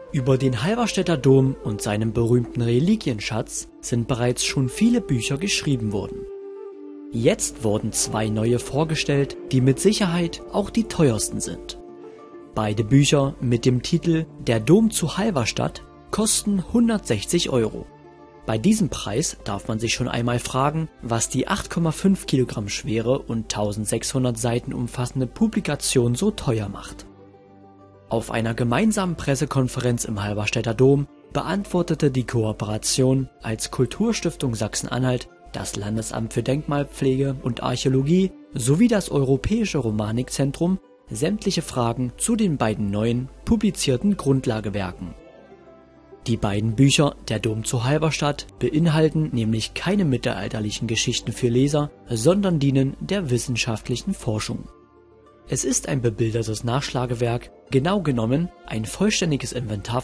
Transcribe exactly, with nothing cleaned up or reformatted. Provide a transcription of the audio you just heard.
Über den Halberstädter Dom und seinem berühmten Reliquienschatz sind bereits schon viele Bücher geschrieben worden. Jetzt wurden zwei neue vorgestellt, die mit Sicherheit auch die teuersten sind. Beide Bücher mit dem Titel Der Dom zu Halberstadt kosten hundertsechzig Euro. Bei diesem Preis darf man sich schon einmal fragen, was die acht Komma fünf Kilogramm schwere und eintausendsechshundert Seiten umfassende Publikation so teuer macht. Auf einer gemeinsamen Pressekonferenz im Halberstädter Dom beantwortete die Kooperation als Kulturstiftung Sachsen-Anhalt, das Landesamt für Denkmalpflege und Archäologie sowie das Europäische Romanikzentrum sämtliche Fragen zu den beiden neuen publizierten Grundlagewerken. Die beiden Bücher Der Dom zu Halberstadt beinhalten nämlich keine mittelalterlichen Geschichten für Leser, sondern dienen der wissenschaftlichen Forschung. Es ist ein bebildertes Nachschlagewerk, genau genommen ein vollständiges Inventar